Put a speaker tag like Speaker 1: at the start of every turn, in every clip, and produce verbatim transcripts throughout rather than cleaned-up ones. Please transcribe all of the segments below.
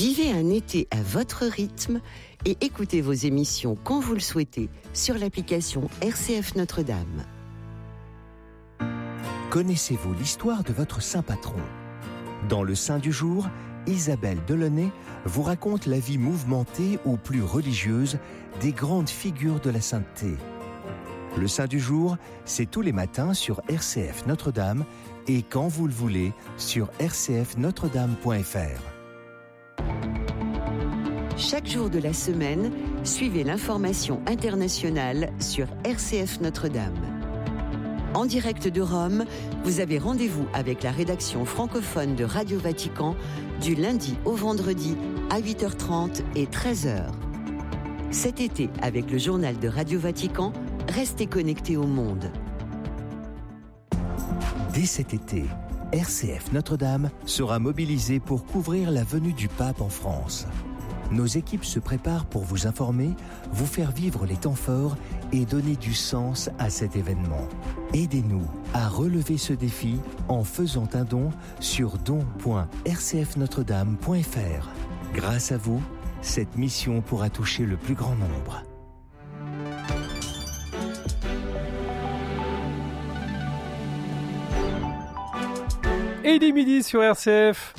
Speaker 1: Vivez un été à votre rythme et écoutez vos émissions quand vous le souhaitez sur l'application R C F Notre-Dame.
Speaker 2: Connaissez-vous l'histoire de votre saint patron ? Dans le Saint du jour, Isabelle Delaunay vous raconte la vie mouvementée ou plus religieuse des grandes figures de la sainteté. Le Saint du jour, c'est tous les matins sur R C F Notre-Dame et quand vous le voulez sur r c f notre dame point f r.
Speaker 1: Chaque jour de la semaine, suivez l'information internationale sur R C F Notre-Dame. En direct de Rome, vous avez rendez-vous avec la rédaction francophone de Radio Vatican du lundi au vendredi à huit heures trente et treize heures. Cet été, avec le journal de Radio Vatican, restez connectés au monde.
Speaker 2: Dès cet été, R C F Notre-Dame sera mobilisée pour couvrir la venue du pape en France. Nos équipes se préparent pour vous informer, vous faire vivre les temps forts et donner du sens à cet événement. Aidez-nous à relever ce défi en faisant un don sur don point r c f notre dame point f r. Grâce à vous, cette mission pourra toucher le plus grand nombre.
Speaker 3: Et il est midi sur R C F.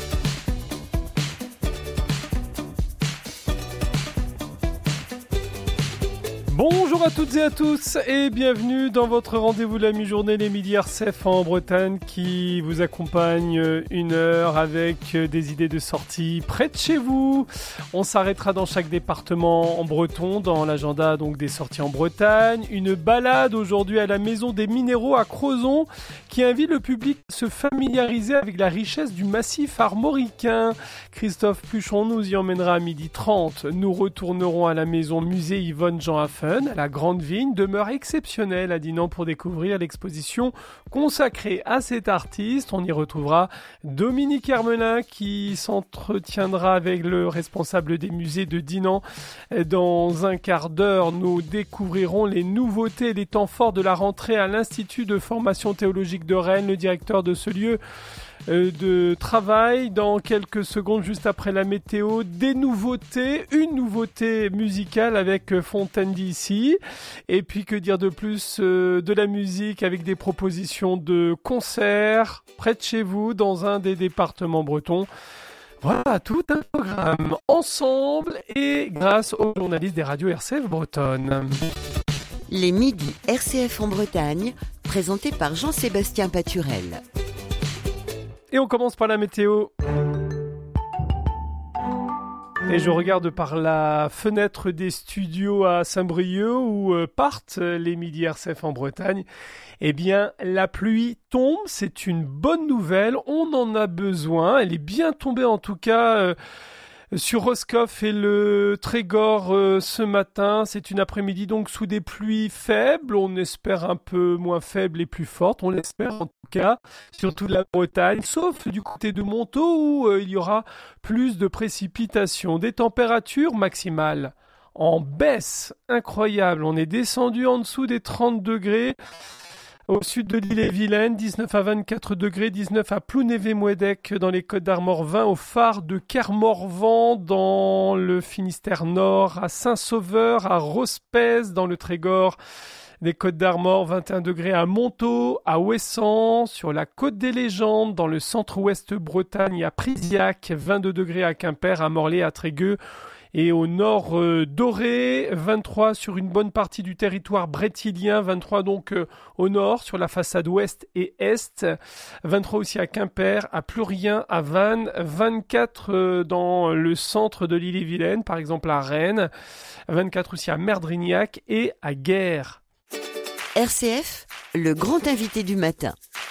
Speaker 3: Bonjour à toutes et à tous et bienvenue dans votre rendez-vous de la mi-journée, les midis R C F en Bretagne qui vous accompagne une heure avec des idées de sortie près de chez vous. On s'arrêtera dans chaque département en breton, dans l'agenda donc des sorties en Bretagne. Une balade aujourd'hui à la Maison des Minéraux à Crozon qui invite le public à se familiariser avec la richesse du massif armoricain. Christophe Pluchon nous y emmènera à midi trente. Nous retournerons à la maison musée Yvonne Jean Haffen à la Grande Vigne, demeure exceptionnelle à Dinan pour découvrir l'exposition consacrée à cet artiste. On y retrouvera Dominique Hermelin qui s'entretiendra avec le responsable des musées de Dinan. Dans un quart d'heure, nous découvrirons les nouveautés et les temps forts de la rentrée à l'Institut de formation théologique de Rennes. Le directeur de ce lieu de travail dans quelques secondes juste après la météo, des nouveautés, une nouveauté musicale avec Fontaine D C et puis que dire de plus, euh, de la musique avec des propositions de concerts près de chez vous dans un des départements bretons. Voilà, tout un programme ensemble et grâce aux journalistes des radios R C F bretonnes.
Speaker 1: Les midis R C F en Bretagne, présentés par Jean-Sébastien Paturel.
Speaker 3: Et on commence par la météo. Et je regarde par la fenêtre des studios à Saint-Brieuc où euh, partent les midis R C F en Bretagne. Eh bien, la pluie tombe, c'est une bonne nouvelle, on en a besoin. Elle est bien tombée en tout cas euh, sur Roscoff et le Trégor euh, ce matin. C'est une après-midi donc sous des pluies faibles. On espère un peu moins faibles et plus fortes. On l'espère en tout cas, surtout de la Bretagne, sauf du côté de Montaut où euh, il y aura plus de précipitations. Des températures maximales en baisse incroyable. On est descendu en dessous des trente degrés. Au sud de l'île-et-Vilaine, dix-neuf à vingt-quatre degrés, dix-neuf à Plounévez-Mouédec dans les Côtes d'Armor, vingt au phare de Kermorvan dans le Finistère Nord, à Saint-Sauveur, à Rospez dans le Trégor des Côtes d'Armor, vingt et un degrés à Montaut, à Ouessant, sur la Côte des Légendes dans le centre-ouest Bretagne, à Prisiac, vingt-deux degrés à Quimper, à Morlaix, à Trégueux. Et au nord euh, Doré, vingt-trois sur une bonne partie du territoire brétilien, vingt-trois donc euh, au nord sur la façade ouest et est, vingt-trois aussi à Quimper, à Plurien, à Vannes, vingt-quatre euh, dans le centre de l'île-et-Vilaine, par exemple à Rennes, vingt-quatre aussi à Merdrignac et à Guères.
Speaker 1: R C F, le grand invité du matin.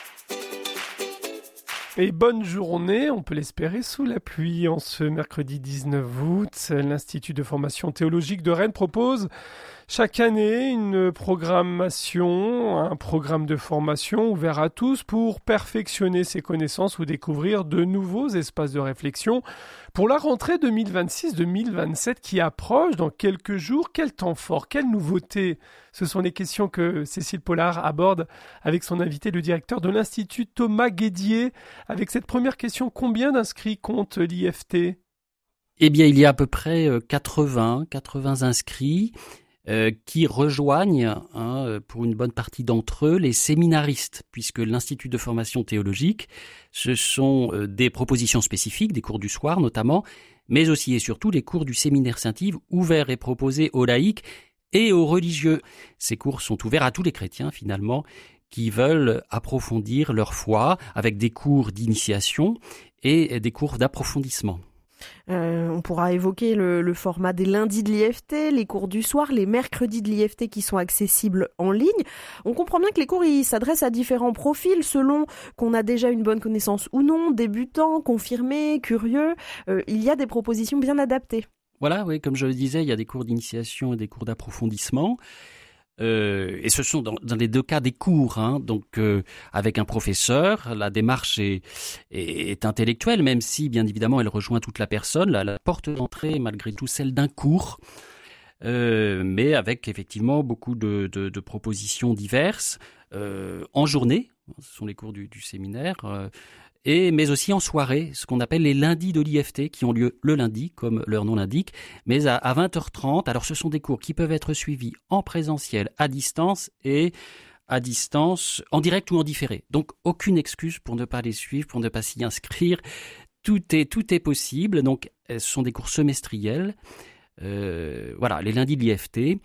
Speaker 3: Et bonne journée, on peut l'espérer, sous la pluie. En ce mercredi dix-neuf août, l'Institut de formation théologique de Rennes propose chaque année une programmation, un programme de formation ouvert à tous pour perfectionner ses connaissances ou découvrir de nouveaux espaces de réflexion. Pour la rentrée deux mille vingt-six deux mille vingt-sept qui approche dans quelques jours, quel temps fort, quelle nouveauté? Ce sont les questions que Cécile Pollard aborde avec son invité, le directeur de l'Institut Thomas Guédier. Avec cette première question, combien d'inscrits compte l'I F T?
Speaker 4: Eh bien, il y a à peu près quatre-vingts, quatre-vingts inscrits euh, qui rejoignent, hein, pour une bonne partie d'entre eux, les séminaristes, puisque l'Institut de formation théologique, ce sont euh, des propositions spécifiques, des cours du soir notamment, mais aussi et surtout les cours du séminaire Saint-Yves, ouverts et proposés aux laïcs et aux religieux. Ces cours sont ouverts à tous les chrétiens, finalement, qui veulent approfondir leur foi avec des cours d'initiation et des cours d'approfondissement.
Speaker 5: Euh, on pourra évoquer le, le format des lundis de l'I F T, les cours du soir, les mercredis de l'I F T qui sont accessibles en ligne. On comprend bien que les cours ils s'adressent à différents profils selon qu'on a déjà une bonne connaissance ou non, débutant, confirmé, curieux. Euh, il y a des propositions bien adaptées.
Speaker 4: Voilà, oui, comme je le disais, il y a des cours d'initiation et des cours d'approfondissement. Euh, et ce sont dans, dans les deux cas des cours, hein, donc euh, avec un professeur, la démarche est, est, est intellectuelle, même si bien évidemment elle rejoint toute la personne. La, la porte d'entrée est malgré tout celle d'un cours, euh, mais avec effectivement beaucoup de, de, de propositions diverses euh, en journée. Ce sont les cours du, du séminaire. Euh, Et, mais aussi en soirée, ce qu'on appelle les lundis de l'I F T, qui ont lieu le lundi, comme leur nom l'indique, mais à, à vingt heures trente. Alors, ce sont des cours qui peuvent être suivis en présentiel, à distance, et à distance, en direct ou en différé. Donc, aucune excuse pour ne pas les suivre, pour ne pas s'y inscrire. Tout est, tout est possible. Donc, ce sont des cours semestriels. Euh, voilà, les lundis de l'I F T.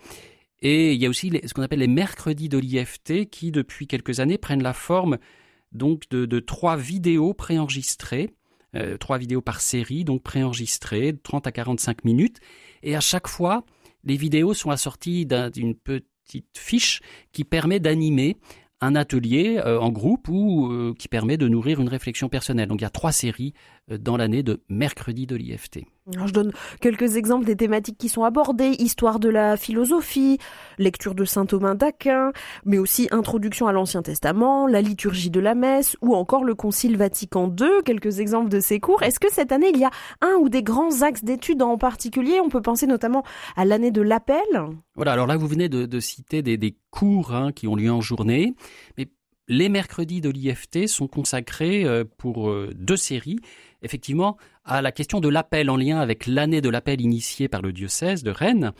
Speaker 4: Et il y a aussi les, ce qu'on appelle les mercredis de l'I F T, qui, depuis quelques années, prennent la forme donc de, de trois vidéos préenregistrées, euh, trois vidéos par série, donc préenregistrées, trente à quarante-cinq minutes. Et à chaque fois, les vidéos sont assorties d'un, d'une petite fiche qui permet d'animer un atelier euh, en groupe ou euh, qui permet de nourrir une réflexion personnelle. Donc il y a trois séries euh, dans l'année de mercredi de l'I F T.
Speaker 5: Alors, je donne quelques exemples des thématiques qui sont abordées. Histoire de la philosophie, lecture de saint Thomas d'Aquin, mais aussi introduction à l'Ancien Testament, la liturgie de la messe ou encore le Concile Vatican deux. Quelques exemples de ces cours. Est-ce que cette année, il y a un ou des grands axes d'études en particulier? On peut penser notamment à l'année de l'appel.
Speaker 4: Voilà, alors là, vous venez de, de citer des, des cours hein, qui ont lieu en journée, mais les mercredis de l'I F T sont consacrés euh, pour euh, deux séries, effectivement, à la question de l'appel en lien avec l'année de l'appel initiée par le diocèse de Rennes.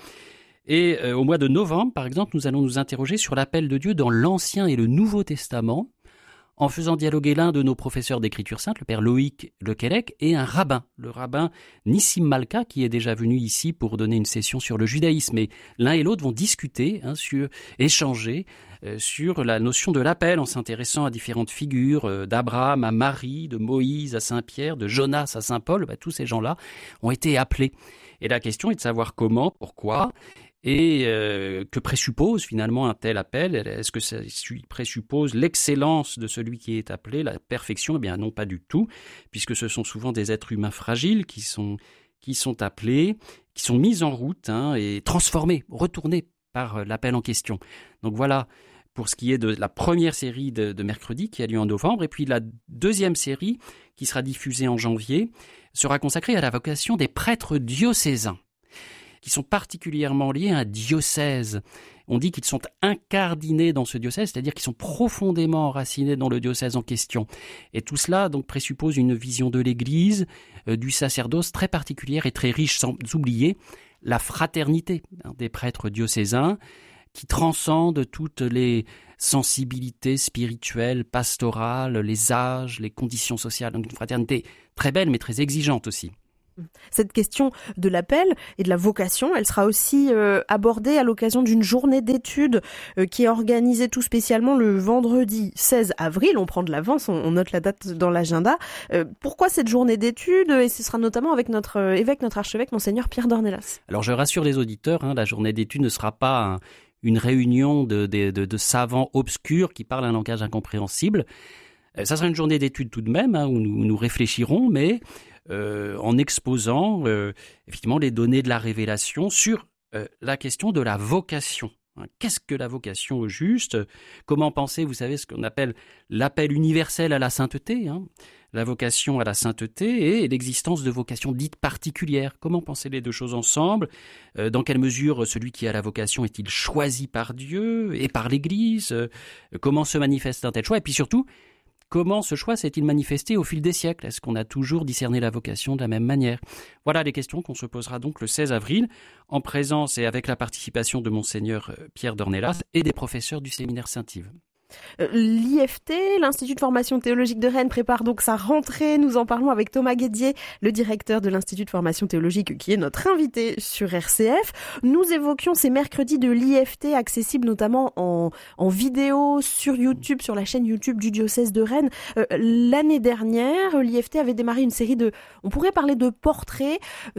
Speaker 4: Et euh, au mois de novembre, par exemple, nous allons nous interroger sur l'appel de Dieu dans l'Ancien et le Nouveau Testament, en faisant dialoguer l'un de nos professeurs d'écriture sainte, le père Loïc Lequelec, et un rabbin, le rabbin Nissim Malka, qui est déjà venu ici pour donner une session sur le judaïsme. Et l'un et l'autre vont discuter, hein, sur, échanger euh, sur la notion de l'appel, en s'intéressant à différentes figures, euh, d'Abraham à Marie, de Moïse à Saint-Pierre, de Jonas à Saint-Paul. Bah, tous ces gens-là ont été appelés. Et la question est de savoir comment, pourquoi, et euh, que présuppose finalement un tel appel. Est-ce que ça présuppose l'excellence de celui qui est appelé, la perfection? Eh bien non, pas du tout, puisque ce sont souvent des êtres humains fragiles qui sont, qui sont appelés, qui sont mis en route hein, et transformés, retournés par l'appel en question. Donc voilà pour ce qui est de la première série de, de mercredi qui a lieu en novembre, et puis la deuxième série qui sera diffusée en janvier sera consacrée à la vocation des prêtres diocésains, qui sont particulièrement liés à un diocèse. On dit qu'ils sont incardinés dans ce diocèse, c'est-à-dire qu'ils sont profondément enracinés dans le diocèse en question. Et tout cela donc présuppose une vision de l'Église, euh, du sacerdoce très particulière et très riche, sans oublier la fraternité hein, des prêtres diocésains, qui transcende toutes les sensibilités spirituelles, pastorales, les âges, les conditions sociales. Donc une fraternité très belle, mais très exigeante aussi.
Speaker 5: Cette question de l'appel et de la vocation, elle sera aussi euh, abordée à l'occasion d'une journée d'études euh, qui est organisée tout spécialement le vendredi seize avril. On prend de l'avance, on, on note la date dans l'agenda. Euh, pourquoi cette journée d'études? Et ce sera notamment avec notre euh, évêque, notre archevêque, Monseigneur Pierre d'Ornelas.
Speaker 4: Alors je rassure les auditeurs, hein, la journée d'études ne sera pas un, une réunion de, de, de, de savants obscurs qui parlent un langage incompréhensible. Euh, ça sera une journée d'études tout de même, hein, où nous, nous réfléchirons, mais Euh, en exposant euh, effectivement les données de la révélation sur euh, la question de la vocation. Hein, qu'est-ce que la vocation au juste? Comment penser, vous savez, ce qu'on appelle l'appel universel à la sainteté, hein, la vocation à la sainteté et l'existence de vocations dites particulières. Comment penser les deux choses ensemble? euh, Dans quelle mesure celui qui a la vocation est-il choisi par Dieu et par l'Église? euh, Comment se manifeste un tel choix? Et puis surtout, comment ce choix s'est-il manifesté au fil des siècles? Est-ce qu'on a toujours discerné la vocation de la même manière? Voilà les questions qu'on se posera donc le seize avril, en présence et avec la participation de Monseigneur Pierre Dornelas et des professeurs du séminaire Saint-Yves.
Speaker 5: L'I F T, l'Institut de formation théologique de Rennes, prépare donc sa rentrée. Nous en parlons avec Thomas Guédier, le directeur de l'Institut de formation théologique, qui est notre invité sur R C F. Nous évoquions ces mercredis de l'I F T, accessibles notamment en, en vidéo sur YouTube, sur la chaîne YouTube du diocèse de Rennes. Euh, l'année dernière, l'I F T avait démarré une série de, on pourrait parler de portraits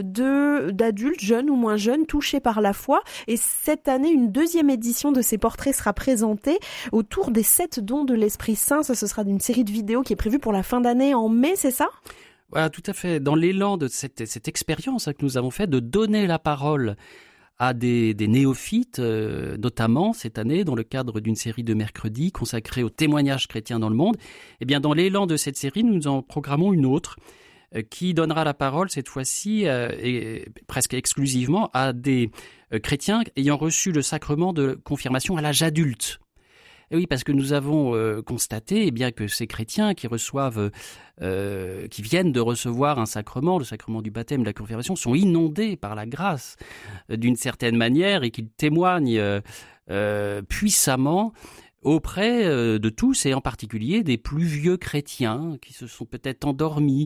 Speaker 5: de, d'adultes, jeunes ou moins jeunes, touchés par la foi. Et cette année, une deuxième édition de ces portraits sera présentée autour des sept dons de l'Esprit Saint. Ça, ce sera une série de vidéos qui est prévue pour la fin d'année en mai, c'est ça?
Speaker 4: Voilà, tout à fait. Dans l'élan de cette, cette expérience que nous avons faite de donner la parole à des, des néophytes, euh, notamment cette année, dans le cadre d'une série de mercredis consacrée au témoignage chrétien dans le monde, eh bien, dans l'élan de cette série, nous en programmons une autre euh, qui donnera la parole cette fois-ci euh, et, presque exclusivement à des euh, chrétiens ayant reçu le sacrement de confirmation à l'âge adulte. Et oui, parce que nous avons euh, constaté eh bien, que ces chrétiens qui reçoivent, euh, qui viennent de recevoir un sacrement, le sacrement du baptême, de la confirmation, sont inondés par la grâce euh, d'une certaine manière et qu'ils témoignent euh, euh, puissamment auprès euh, de tous et en particulier des plus vieux chrétiens qui se sont peut-être endormis.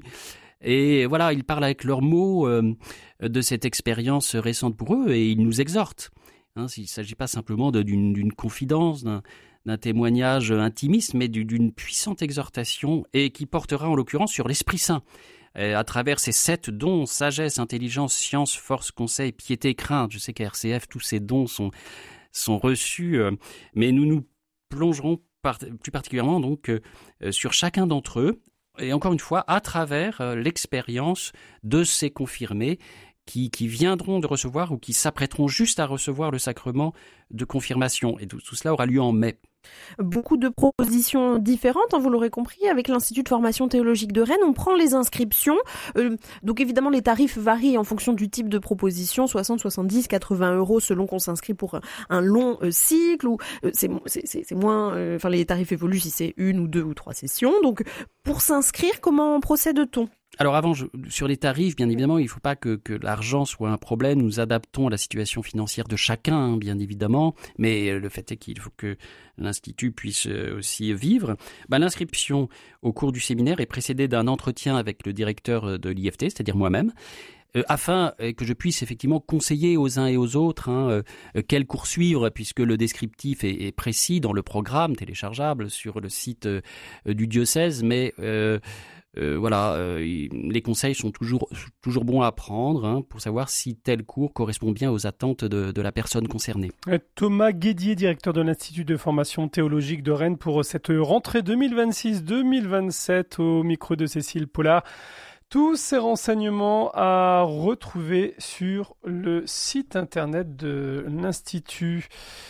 Speaker 4: Et voilà, ils parlent avec leurs mots euh, de cette expérience récente pour eux et ils nous exhortent. Hein, il ne s'agit pas simplement de, d'une, d'une confidence, d'un d'un témoignage intimiste, mais d'une puissante exhortation et qui portera en l'occurrence sur l'Esprit Saint. Et à travers ces sept dons, sagesse, intelligence, science, force, conseil, piété, crainte. Je sais qu'à R C F, tous ces dons sont, sont reçus, euh, mais nous nous plongerons par, plus particulièrement donc euh, sur chacun d'entre eux, et encore une fois, à travers euh, l'expérience de ces confirmés Qui, qui viendront de recevoir ou qui s'apprêteront juste à recevoir le sacrement de confirmation. Et tout, tout cela aura lieu en mai.
Speaker 5: Beaucoup de propositions différentes, hein, vous l'aurez compris, avec l'Institut de formation théologique de Rennes. On prend les inscriptions. Euh, donc évidemment, les tarifs varient en fonction du type de proposition, soixante, soixante-dix, quatre-vingts euros selon qu'on s'inscrit pour un, un long euh, cycle. Ou euh, c'est, c'est, c'est moins. Euh, enfin, les tarifs évoluent si c'est une ou deux ou trois sessions. Donc, pour s'inscrire, comment procède-t-on ?
Speaker 4: Alors avant, je, sur les tarifs, bien évidemment, il ne faut pas que, que l'argent soit un problème. Nous adaptons à la situation financière de chacun, hein, bien évidemment. Mais le fait est qu'il faut que l'Institut puisse aussi vivre. Ben, l'inscription au cours du séminaire est précédée d'un entretien avec le directeur de l'I F T, c'est-à-dire moi-même, euh, afin que je puisse effectivement conseiller aux uns et aux autres hein, euh, quel cours suivre, puisque le descriptif est, est précis dans le programme téléchargeable sur le site euh, du diocèse, mais... Euh, Euh, voilà, euh, les conseils sont toujours, toujours bons à prendre hein, pour savoir si tel cours correspond bien aux attentes de, de la personne concernée.
Speaker 3: Thomas Guédier, directeur de l'Institut de formation théologique de Rennes, pour cette rentrée deux mille vingt-six deux mille vingt-sept au micro de Cécile Paulard. Tous ces renseignements à retrouver sur le site internet de l'Institut.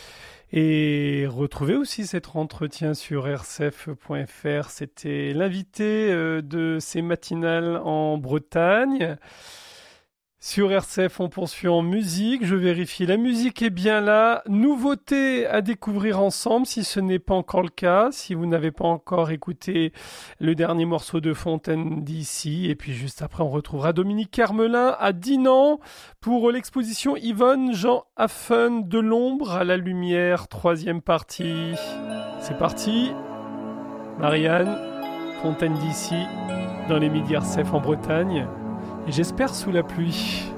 Speaker 3: Et retrouvez aussi cet entretien sur r c f point f r. C'était l'invité de ces matinales en Bretagne. Sur R C F, on poursuit en musique. Je vérifie, la musique est bien là. Nouveauté à découvrir ensemble, si ce n'est pas encore le cas. Si vous n'avez pas encore écouté le dernier morceau de Fontaine D C. Et puis juste après, on retrouvera Dominique Carmelin à Dinan pour l'exposition Yvonne Jean Haffen de l'ombre à la lumière, troisième partie. C'est parti. Marianne, Fontaine D C dans les midis R C F en Bretagne. Et j'espère sous la pluie.